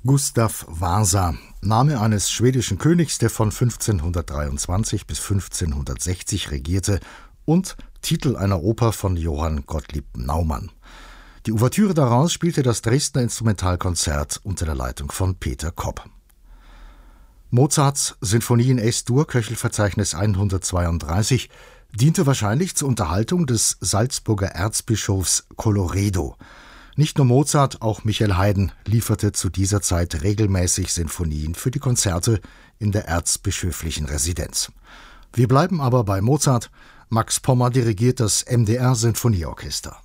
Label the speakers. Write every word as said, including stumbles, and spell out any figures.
Speaker 1: Gustav Vasa, Name eines schwedischen Königs, der von fünfzehnhundertdreiundzwanzig bis fünfzehnhundertsechzig regierte, und Titel einer Oper von Johann Gottlieb Naumann. Die Ouvertüre daraus spielte das Dresdner Instrumentalkonzert unter der Leitung von Peter Kopp. Mozarts Sinfonie in Es-Dur, Köchelverzeichnis hundertzweiunddreißig, diente wahrscheinlich zur Unterhaltung des Salzburger Erzbischofs Colloredo. Nicht nur Mozart, auch Michael Haydn lieferte zu dieser Zeit regelmäßig Sinfonien für die Konzerte in der erzbischöflichen Residenz. Wir bleiben aber bei Mozart. Max Pommer dirigiert das M D R Sinfonieorchester.